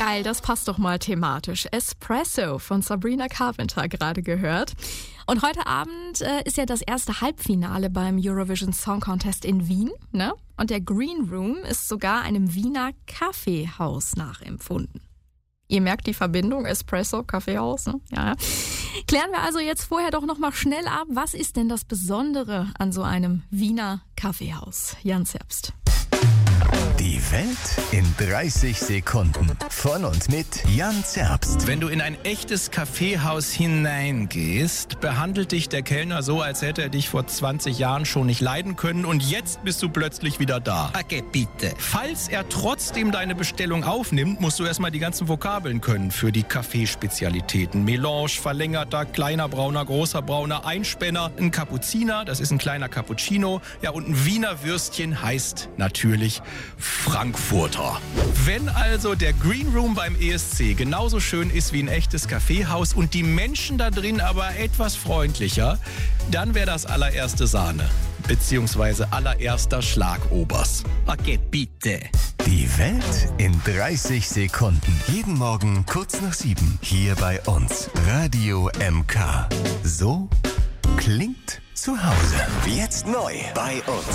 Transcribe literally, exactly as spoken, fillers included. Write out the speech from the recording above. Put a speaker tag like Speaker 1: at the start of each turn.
Speaker 1: Geil, das passt doch mal thematisch. Espresso von Sabrina Carpenter gerade gehört. Und heute Abend äh, ist ja das erste Halbfinale beim Eurovision Song Contest in Wien, ne? Und der Green Room ist sogar einem Wiener Kaffeehaus nachempfunden. Ihr merkt die Verbindung, Espresso, Kaffeehaus, ne? Ja, ja. Klären wir also jetzt vorher doch nochmal schnell ab, was ist denn das Besondere an so einem Wiener Kaffeehaus? Jan Zerbst.
Speaker 2: Die Welt in dreißig Sekunden. Von und mit Jan Zerbst.
Speaker 3: Wenn du in ein echtes Kaffeehaus hineingehst, behandelt dich der Kellner so, als hätte er dich vor zwanzig Jahren schon nicht leiden können und jetzt bist du plötzlich wieder da.
Speaker 4: Okay, bitte.
Speaker 3: Falls er trotzdem deine Bestellung aufnimmt, musst du erstmal die ganzen Vokabeln können für die Kaffeespezialitäten. Melange, verlängerter, kleiner brauner, großer brauner, Einspänner, ein Kapuziner, das ist ein kleiner Cappuccino, ja, und ein Wiener Würstchen heißt natürlich Frankfurter. Wenn also der Green Room beim E S C genauso schön ist wie ein echtes Kaffeehaus und die Menschen da drin aber etwas freundlicher, dann wäre das allererste Sahne, beziehungsweise allererster Schlagobers.
Speaker 4: Okay, bitte.
Speaker 2: Die Welt in dreißig Sekunden. Jeden Morgen kurz nach sieben. Hier bei uns. Radio M K. So klingt zu Hause. Jetzt neu bei uns.